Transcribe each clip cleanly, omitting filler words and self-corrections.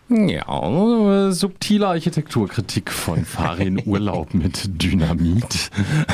Ja, subtile Architekturkritik von Farin Urlaub mit Dynamit.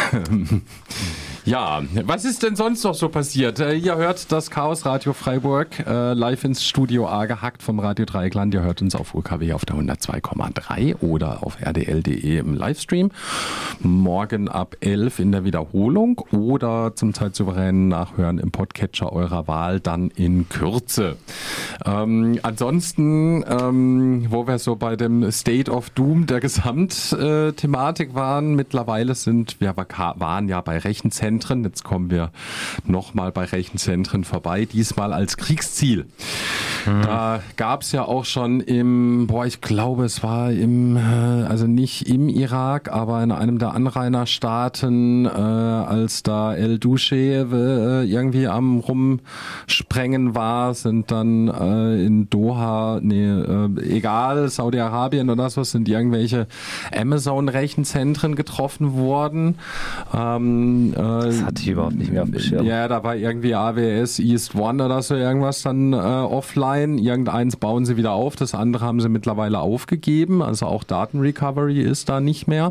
Ja, was ist denn sonst noch so passiert? Ihr hört das Chaos Radio Freiburg live ins Studio A gehackt vom Radio Dreieckland. Ihr hört uns auf UKW auf der 102,3 oder auf rdl.de im Livestream. Morgen ab 11 in der Wiederholung oder zum zeitsouveränen Nachhören im Podcatcher eurer Wahl dann in Kürze. Ansonsten, wo wir so bei dem State of Doom der Gesamtthematik waren, mittlerweile waren ja bei Rechenzentren. Jetzt kommen wir nochmal bei Rechenzentren vorbei, diesmal als Kriegsziel. Da gab es ja auch schon ich glaube, es war also nicht im Irak, aber in einem der Anrainerstaaten, als da El Duce irgendwie am Rumsprengen war, sind dann in Doha, egal, Saudi-Arabien oder so, sind irgendwelche Amazon-Rechenzentren getroffen worden. Das hatte ich überhaupt nicht mehr auf dem Schirm. Ja, da war irgendwie AWS East One oder so irgendwas dann offline. Irgendeins bauen sie wieder auf, das andere haben sie mittlerweile aufgegeben. Also auch Datenrecovery ist da nicht mehr.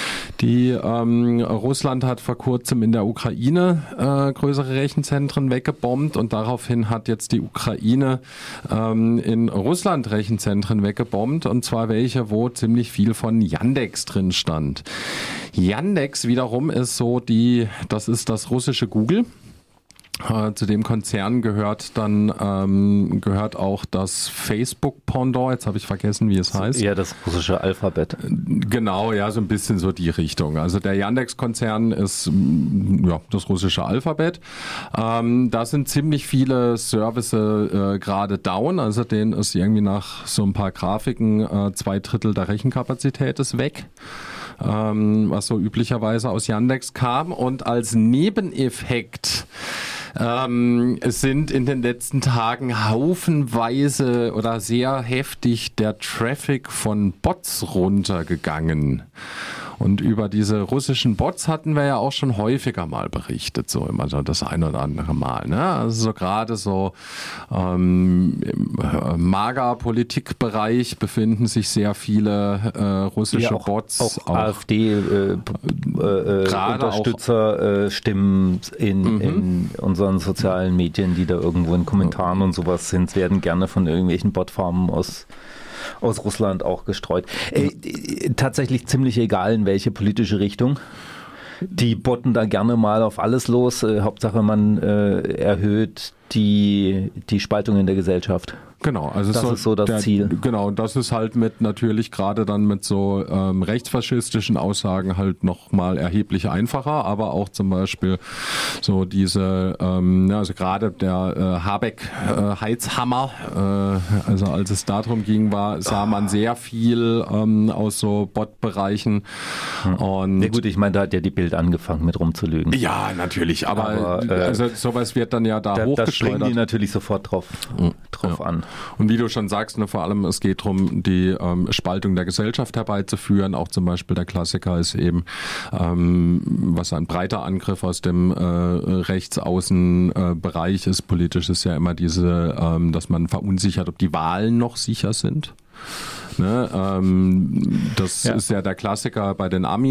Russland hat vor kurzem in der Ukraine größere Rechenzentren weggebombt und daraufhin hat jetzt die Ukraine in Russland Rechenzentren weggebombt, und zwar welche, wo ziemlich viel von Yandex drin stand. Yandex wiederum ist das ist das russische Google. Zu dem Konzern gehört auch das Facebook-Pendant, jetzt habe ich vergessen, wie es heißt. Ja, das russische Alphabet. Genau, ja, so ein bisschen so die Richtung. Also der Yandex-Konzern ist das russische Alphabet. Da sind ziemlich viele Services gerade down, also denen ist irgendwie nach so ein paar Grafiken 2/3 der Rechenkapazität ist weg. Was so üblicherweise aus Yandex kam, und als Nebeneffekt es sind in den letzten Tagen haufenweise oder sehr heftig der Traffic von Bots runtergegangen. Und über diese russischen Bots hatten wir ja auch schon häufiger mal berichtet, so immer so das ein oder andere Mal. Ne? Also so gerade so im MAGA-Politikbereich befinden sich sehr viele russische Bots. Auch AfD-Unterstützer stimmen in unseren sozialen Medien, die da irgendwo in Kommentaren und sowas sind, werden gerne von irgendwelchen Botfarmen aus Russland auch gestreut. Tatsächlich ziemlich egal, in welche politische Richtung. Die botten da gerne mal auf alles los. Hauptsache, man erhöht die Spaltung in der Gesellschaft. Genau, also das ist so das Ziel. Genau, das ist halt natürlich gerade dann mit so rechtsfaschistischen Aussagen halt nochmal erheblich einfacher, aber auch zum Beispiel so diese, also gerade der Habeck-Heizhammer, also als es darum ging, sah man sehr viel aus so Bot-Bereichen. Und ja gut, ich meine, da hat ja die Bild angefangen mit rumzulügen. Ja, natürlich, aber also sowas wird dann ja da hochgestreut. Da springen die natürlich sofort drauf an. Und wie du schon sagst, vor allem es geht darum, die Spaltung der Gesellschaft herbeizuführen. Auch zum Beispiel der Klassiker ist eben, was ein breiter Angriff aus dem Rechtsaußenbereich ist. Politisch ist ja immer dass man verunsichert, ob die Wahlen noch sicher sind. Ne? Das ist ja der Klassiker bei den Amis.